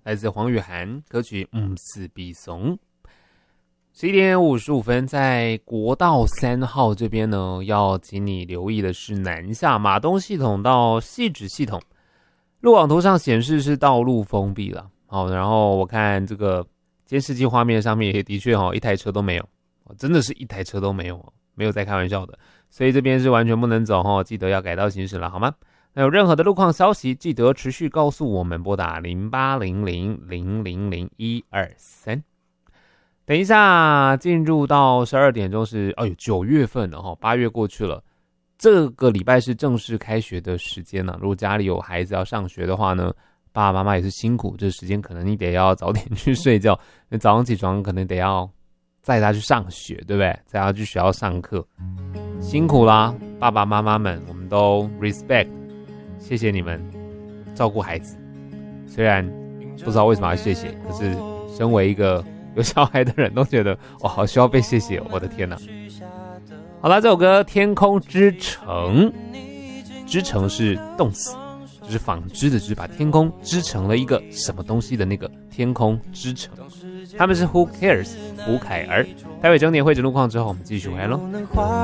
来自黄雨涵，歌曲是必怂。11点55分，在国道3号这边呢，要请你留意的是南下马东系统到汐止系统，路网图上显示是道路封闭了。好，然后我看这个监视器画面上面也的确一台车都没有，真的是一台车都没有，没有在开玩笑的。所以这边是完全不能走，记得要改道行驶了，好吗？那有任何的路况消息，记得持续告诉我们，拨打0800000123。等一下进入到12点钟是9月份了，8月过去了，这个礼拜是正式开学的时间了。如果家里有孩子要上学的话呢，爸爸妈妈也是辛苦，这时间可能你得要早点去睡觉，因为早上起床可能得要载他去上学，对不对？载他去学校上课，辛苦啦，爸爸妈妈们，我们都 respect， 谢谢你们照顾孩子。虽然不知道为什么要谢谢，可是身为一个有小孩的人都觉得好需要被谢谢，我的天哪！好啦，这首歌《天空之城》，织成是动词，就是纺织的织，把天空织成了一个什么东西的那个天空织成。他们是 Who Cares 胡凯儿。台北整点会诊路况之后，我们继续回来咯。